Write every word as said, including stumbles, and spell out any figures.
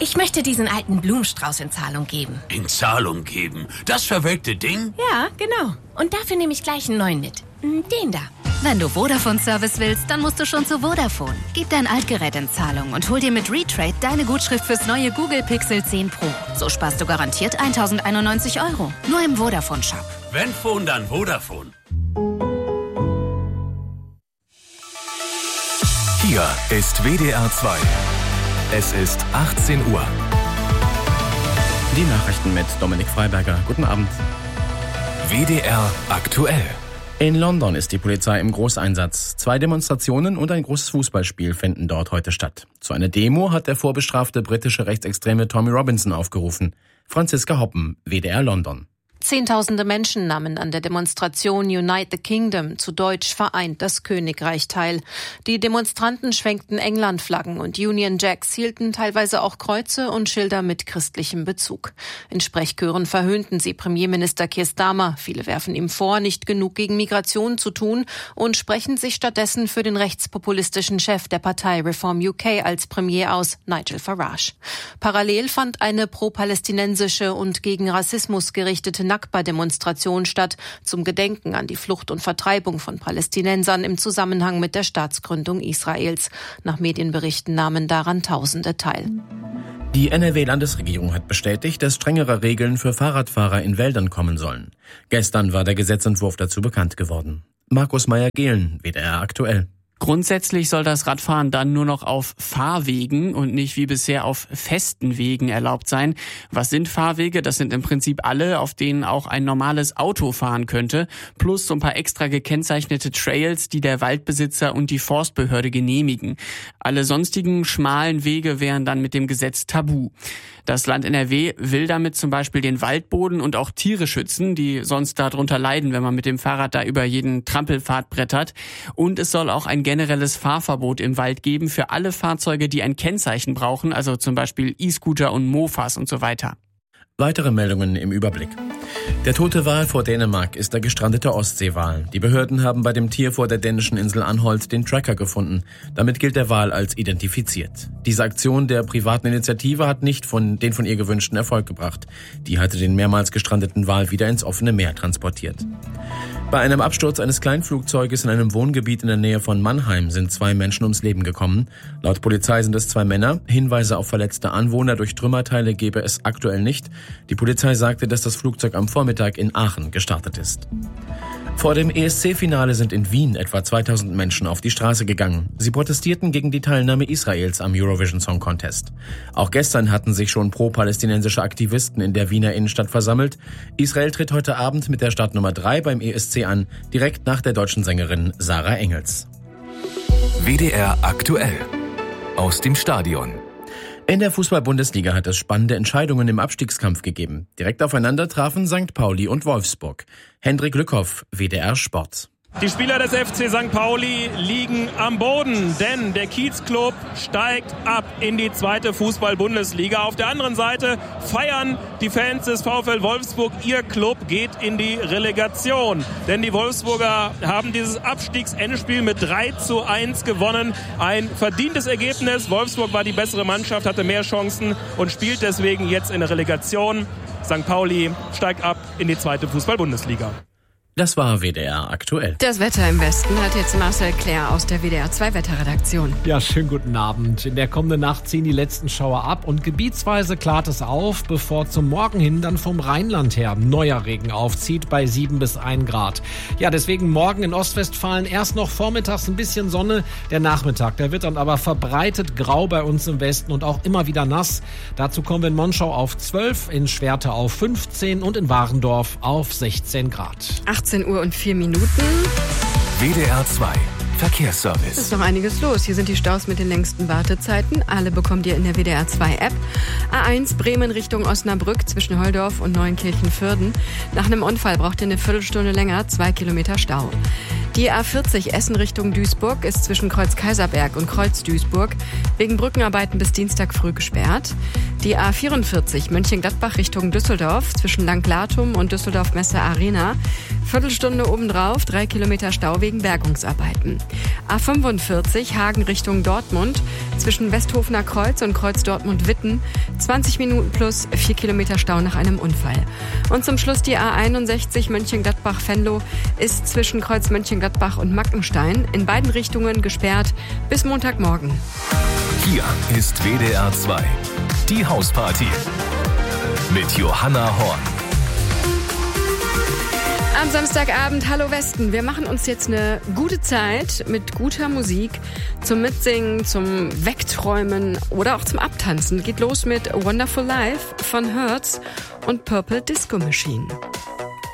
Ich möchte diesen alten Blumenstrauß in Zahlung geben. In Zahlung geben? Das verwelkte Ding? Ja, genau. Und dafür nehme ich gleich einen neuen mit. Den da. Wenn du Vodafone-Service willst, dann musst du schon zu Vodafone. Gib dein Altgerät in Zahlung und hol dir mit Retrade deine Gutschrift fürs neue Google Pixel zehn Pro. So sparst du garantiert tausendeinundneunzig Euro. Nur im Vodafone-Shop. Wenn Phone, dann Vodafone. Hier ist W D R zwei. Es ist achtzehn Uhr. Die Nachrichten mit Dominik Freiberger. Guten Abend. W D R aktuell. In London ist die Polizei im Großeinsatz. Zwei Demonstrationen und ein großes Fußballspiel finden dort heute statt. Zu einer Demo hat der vorbestrafte britische Rechtsextreme Tommy Robinson aufgerufen. Franziska Hoppen, W D R London. Zehntausende Menschen nahmen an der Demonstration Unite the Kingdom, zu Deutsch Vereint das Königreich, teil. Die Demonstranten schwenkten England-Flaggen und Union Jacks, hielten teilweise auch Kreuze und Schilder mit christlichem Bezug. In Sprechchören verhöhnten sie Premierminister Keir Starmer. Viele werfen ihm vor, nicht genug gegen Migration zu tun und sprechen sich stattdessen für den rechtspopulistischen Chef der Partei Reform U K als Premier aus, Nigel Farage. Parallel fand eine pro-palästinensische und gegen Rassismus gerichtete Nakba-Demonstration statt, zum Gedenken an die Flucht und Vertreibung von Palästinensern im Zusammenhang mit der Staatsgründung Israels. Nach Medienberichten nahmen daran Tausende teil. Die N R W-Landesregierung hat bestätigt, dass strengere Regeln für Fahrradfahrer in Wäldern kommen sollen. Gestern war der Gesetzentwurf dazu bekannt geworden. Markus Meyer-Gehlen, W D R aktuell. Grundsätzlich soll das Radfahren dann nur noch auf Fahrwegen und nicht wie bisher auf festen Wegen erlaubt sein. Was sind Fahrwege? Das sind im Prinzip alle, auf denen auch ein normales Auto fahren könnte, plus so ein paar extra gekennzeichnete Trails, die der Waldbesitzer und die Forstbehörde genehmigen. Alle sonstigen schmalen Wege wären dann mit dem Gesetz tabu. Das Land N R W will damit zum Beispiel den Waldboden und auch Tiere schützen, die sonst darunter leiden, wenn man mit dem Fahrrad da über jeden Trampelpfad brettert. Und es soll auch ein generelles Fahrverbot im Wald geben für alle Fahrzeuge, die ein Kennzeichen brauchen, also zum Beispiel E-Scooter und Mofas und so weiter. Weitere Meldungen im Überblick. Der tote Wal vor Dänemark ist der gestrandete Ostseewal. Die Behörden haben bei dem Tier vor der dänischen Insel Anholt den Tracker gefunden. Damit gilt der Wal als identifiziert. Diese Aktion der privaten Initiative hat nicht von den von ihr gewünschten Erfolg gebracht. Die hatte den mehrmals gestrandeten Wal wieder ins offene Meer transportiert. Bei einem Absturz eines Kleinflugzeuges in einem Wohngebiet in der Nähe von Mannheim sind zwei Menschen ums Leben gekommen. Laut Polizei sind es zwei Männer. Hinweise auf verletzte Anwohner durch Trümmerteile gebe es aktuell nicht. Die Polizei sagte, dass das Flugzeug am Vormittag in Aachen gestartet ist. Vor dem E S C-Finale sind in Wien etwa zweitausend Menschen auf die Straße gegangen. Sie protestierten gegen die Teilnahme Israels am Eurovision Song Contest. Auch gestern hatten sich schon pro-palästinensische Aktivisten in der Wiener Innenstadt versammelt. Israel tritt heute Abend mit der Startnummer drei beim E S C an, direkt nach der deutschen Sängerin Sarah Engels. W D R aktuell. Aus dem Stadion. In der Fußball-Bundesliga hat es spannende Entscheidungen im Abstiegskampf gegeben. Direkt aufeinander trafen Sankt Pauli und Wolfsburg. Hendrik Lückhoff, W D R Sport. Die Spieler des F C Sankt Pauli liegen am Boden, denn der Kiezclub steigt ab in die zweite Fußball-Bundesliga. Auf der anderen Seite feiern die Fans des VfL Wolfsburg, ihr Club geht in die Relegation. Denn die Wolfsburger haben dieses Abstiegsendspiel mit drei zu eins gewonnen. Ein verdientes Ergebnis. Wolfsburg war die bessere Mannschaft, hatte mehr Chancen und spielt deswegen jetzt in der Relegation. Sankt Pauli steigt ab in die zweite Fußball-Bundesliga. Das war W D R aktuell. Das Wetter im Westen hat jetzt Marcel Claire aus der W D R zwei Wetterredaktion. Ja, schönen guten Abend. In der kommenden Nacht ziehen die letzten Schauer ab und gebietsweise klart es auf, bevor zum Morgen hin dann vom Rheinland her neuer Regen aufzieht bei sieben bis ein Grad. Ja, deswegen morgen in Ostwestfalen erst noch vormittags ein bisschen Sonne. Der Nachmittag, der wird dann aber verbreitet grau bei uns im Westen und auch immer wieder nass. Dazu kommen wir in Monschau auf zwölf, in Schwerte auf fünfzehn und in Warendorf auf sechzehn Grad. achtzehn Uhr und vier Minuten. W D R zwei Verkehrsservice. Es ist noch einiges los. Hier sind die Staus mit den längsten Wartezeiten. Alle bekommt ihr in der W D R zwei App. A eins Bremen Richtung Osnabrück zwischen Holdorf und Neunkirchen-Fürden. Nach einem Unfall braucht ihr eine Viertelstunde länger, zwei Kilometer Stau. Die A vierzig Essen Richtung Duisburg ist zwischen Kreuz Kaiserberg und Kreuz Duisburg wegen Brückenarbeiten bis Dienstag früh gesperrt. Die A vierundvierzig Mönchengladbach Richtung Düsseldorf zwischen Langlatum und Düsseldorf Messe Arena. Viertelstunde obendrauf, drei Kilometer Stau wegen Bergungsarbeiten. A fünfundvierzig Hagen Richtung Dortmund zwischen Westhofener Kreuz und Kreuz Dortmund-Witten. zwanzig Minuten plus vier Kilometer Stau nach einem Unfall. Und zum Schluss die A einundsechzig Mönchengladbach-Venlo ist zwischen Kreuz Mönchengladbach und Mackenstein in beiden Richtungen gesperrt bis Montagmorgen. Hier ist W D R zwei, die Hausparty mit Johanna Horn. Am Samstagabend, hallo Westen. Wir machen uns jetzt eine gute Zeit mit guter Musik zum Mitsingen, zum Wegträumen oder auch zum Abtanzen. Geht los mit Wonderful Life von Hertz und Purple Disco Machine.